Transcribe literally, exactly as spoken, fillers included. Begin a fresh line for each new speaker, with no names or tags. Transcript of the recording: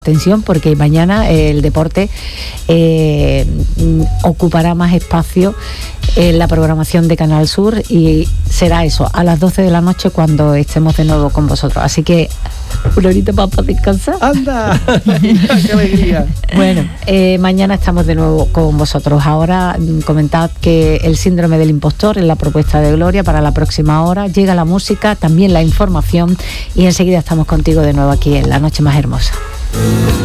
Atención, porque mañana el deporte eh, ocupará más espacio en la programación de Canal Sur y será eso, a las doce de la noche cuando estemos de nuevo con vosotros. Así que una horita para descansar.
¡Anda! ¡Qué alegría!
Bueno, eh, mañana estamos de nuevo con vosotros. Ahora comentad que el síndrome del impostor es la propuesta de Gloria para la próxima hora. Llega la música, también la información y enseguida estamos contigo de nuevo aquí en La Noche Más Hermosa.